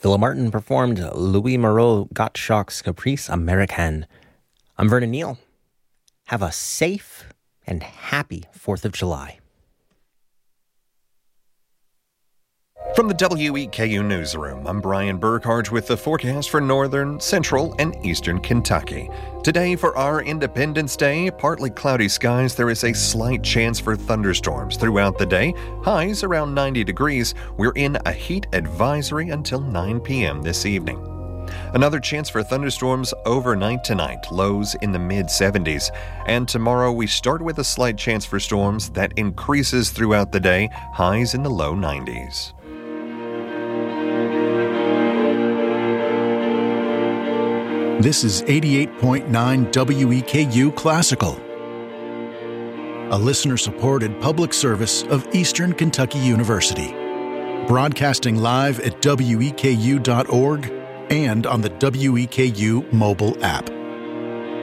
Philip Martin performed Louis Moreau Gottschalk's Caprice Americaine. I'm Vernon Neal. Have a safe and happy 4th of July. From the WEKU Newsroom, I'm Brian Burkhardt with the forecast for northern, central, and eastern Kentucky. Today, for our Independence Day, partly cloudy skies, there is a slight chance for thunderstorms throughout the day. Highs around 90 degrees. We're in a heat advisory until 9 p.m. this evening. Another chance for thunderstorms overnight tonight, lows in the mid-70s. And tomorrow we start with a slight chance for storms that increases throughout the day, highs in the low 90s. This is 88.9 WEKU Classical, a listener-supported public service of Eastern Kentucky University, broadcasting live at weku.org and on the WEKU mobile app.